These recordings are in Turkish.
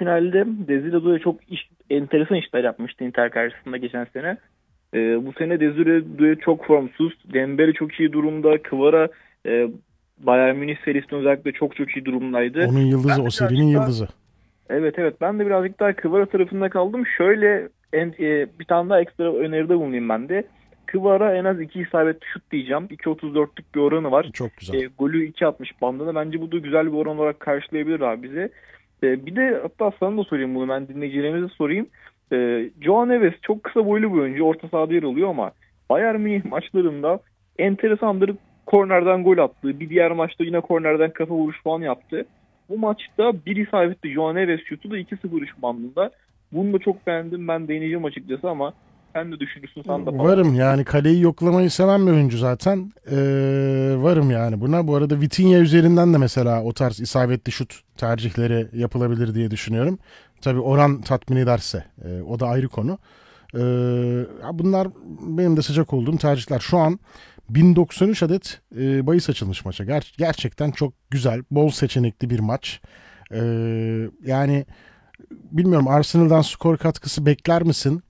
finalde Desire Doué çok enteresan işler yapmıştı Inter karşısında geçen sene. Bu sene Desire Doué çok formsuz. Dembele çok iyi durumda. Kvara e, Bayern Münih serisinde özellikle çok çok iyi durumdaydı. Onun yıldızı, Ben o de serinin birazcık daha yıldızı. evet, ben de birazcık daha Kvara tarafında kaldım. Şöyle bir tane daha ekstra öneride bulunayım ben de. Kvara en az 2 isabetli şut diyeceğim. 2.34'lük bir oranı var. Çok güzel. Golü 2.60 bandında. Bence bu da güzel bir oran olarak karşılayabilir abi bize. Bir de hatta sana da sorayım bunu. Ben dinleyicilerimize sorayım. Joao Neves çok kısa boylu bir oyuncu. Orta sahada yer alıyor ama Bayern Münih maçlarında enteresandır. Kornerden gol attı. Bir diğer maçta yine kornerden kafa vuruş falan yaptı. Bu maçta bir isabetli Joao Neves şutu da 2-0 üç bandında. Bunu da çok beğendim. Ben deneyeceğim açıkçası ama sen de düşünürsün sen de falan. Varım yani, kaleyi yoklamayı seven bir oyuncu zaten. Varım yani buna. Bu arada Vitinha üzerinden de mesela o tarz isabetli şut tercihleri yapılabilir diye düşünüyorum. Tabii oran tatmin ederse o da ayrı konu. Bunlar benim de sıcak olduğum tercihler. Şu an 1093 adet bahis açılmış maça. Gerçekten çok güzel, bol seçenekli bir maç. Yani bilmiyorum, Arsenal'dan skor katkısı bekler misin?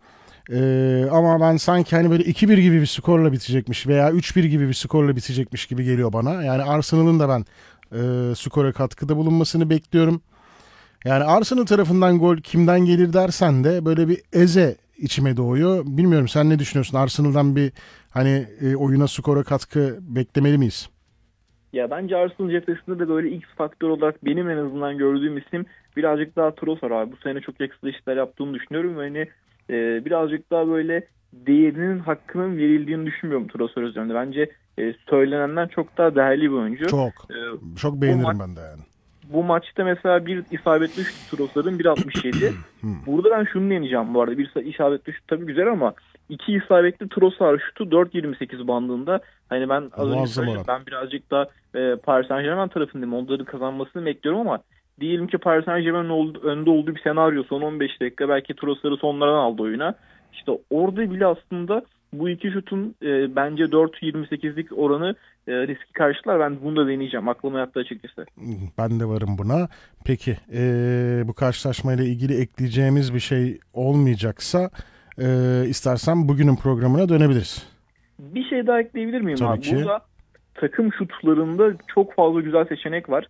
Ama ben sanki hani böyle 2-1 gibi bir skorla bitecekmiş veya 3-1 gibi bir skorla bitecekmiş gibi geliyor bana. Yani Arsenal'ın da ben skora katkıda bulunmasını bekliyorum. Yani Arsenal tarafından gol kimden gelir dersen de böyle bir Eze içime doğuyor. Bilmiyorum, sen ne düşünüyorsun? Arsenal'dan bir hani oyuna, skora katkı beklemeli miyiz? Ya bence Arsenal cephesinde de böyle X faktör olarak benim en azından gördüğüm isim birazcık daha Trossard abi. Bu sene çok ekstra işler yaptığını düşünüyorum. Ve hani birazcık daha böyle değerinin hakkının verildiğini düşünmüyorum Trossard üzerinde. Bence söylenenden çok daha değerli bir oyuncu. Çok. E, Çok bu maç beğenirim ben de yani. Bu maçta mesela bir isabetli şut Trossard'ın 1.67. Burada ben şunu deneyeceğim bu arada. Bir isabetli şut tabii güzel ama iki isabetli Trossard şutu 4.28 bandında. Hani ben az önce Muazzam söyledim. oran. Ben birazcık da Paris Saint-Germain tarafındayım. Onların kazanmasını bekliyorum ama diyelim ki Paris Saint-Germain'in önde olduğu bir senaryo. Son 15 dakika belki Trossard'ı sonlardan aldı oyuna. İşte orada bile aslında bu iki şutun bence 4.28'lik oranı riski karşılar. Ben bunu da deneyeceğim. Aklıma yattı açıkçası. Ben de varım buna. Peki bu karşılaşmayla ilgili ekleyeceğimiz bir şey olmayacaksa istersen bugünün programına dönebiliriz. Bir şey daha ekleyebilir miyim Tabii abi? ki. Burada takım şutlarında çok fazla güzel seçenek var.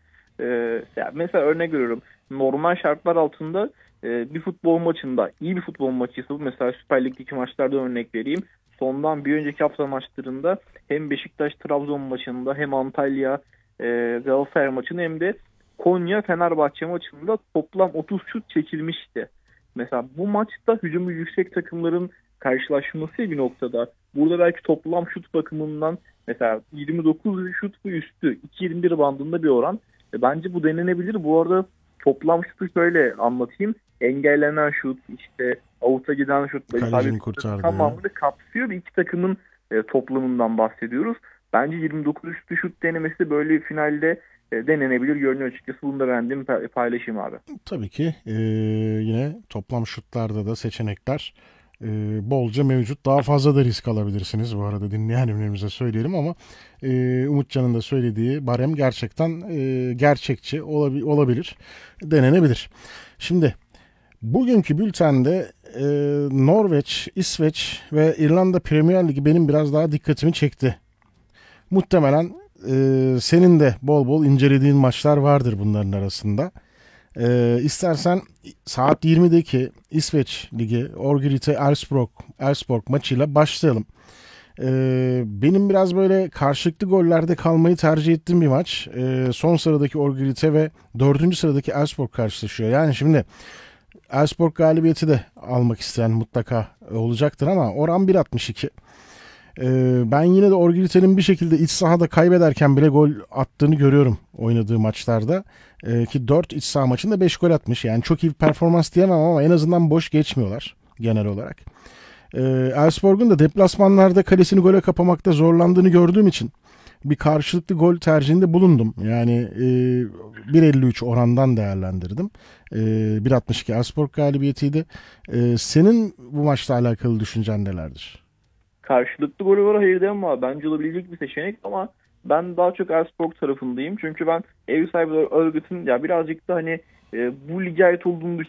Ya mesela örnek veriyorum. Normal şartlar altında bir futbol maçında iyi bir futbol maçıysa bu mesela Süper Lig'deki maçlarda örnek vereyim. Sondan bir önceki hafta maçlarında hem Beşiktaş-Trabzon maçında hem Antalya Galatasaray maçında hem de Konya-Fenerbahçe maçında toplam 30 şut çekilmişti. Mesela bu maçta hücumu yüksek takımların karşılaşması bir noktada. Burada belki toplam şut bakımından mesela 29 şut ve üstü 2.21 bandında bir oran. Bence bu denenebilir. Bu arada toplam şutu şöyle anlatayım. Engellenen şut, işte avuta giden şutla isabet Kalecinin şutların kurtardığı. tamamını kapsıyor ve iki takımın toplamından bahsediyoruz. Bence 29 üstü şut denemesi böyle bir finalde denenebilir görünüyor açıkçası. Bunu da beğendiğimi paylaşayım abi. Tabii ki yine toplam şutlarda da seçenekler bolca mevcut. Daha fazla da risk alabilirsiniz bu arada, dinleyenlerimize söyleyelim ama Umutcan'ın da söylediği barem gerçekten gerçekçi olabilir, denenebilir. Şimdi bugünkü bültende Norveç, İsveç ve İrlanda Premier Ligi benim biraz daha dikkatimi çekti. Muhtemelen senin de bol bol incelediğin maçlar vardır bunların arasında. İstersen saat 20'deki İsveç Ligi Örgryte Elfsborg maçıyla başlayalım. Benim biraz böyle karşılıklı gollerde kalmayı tercih ettiğim bir maç. Son sıradaki Örgryte ve dördüncü sıradaki Elfsborg karşılaşıyor. Yani şimdi Elfsborg galibiyeti de almak isteyen mutlaka olacaktır ama oran 1.62. Ben yine de Orgilite'nin bir şekilde iç sahada kaybederken bile gol attığını görüyorum oynadığı maçlarda. Ki 4 iç saha maçında 5 gol atmış. Yani çok iyi bir performans diyemem ama en azından boş geçmiyorlar genel olarak. Elfsborg'un da deplasmanlarda kalesini gole kapamakta zorlandığını gördüğüm için bir karşılıklı gol tercihinde bulundum. Yani 1.53 orandan değerlendirdim. 1.62 Elfsborg galibiyetiydi. Senin bu maçla alakalı düşüncen nelerdir? Karşılıklı golü var hayır diyemem ama bence olabilecek bir seçenek ama ben daha çok Elfsborg tarafındayım. Çünkü ben ev sahibi Örgüt'ün ya birazcık da hani bu lige ait olduğunu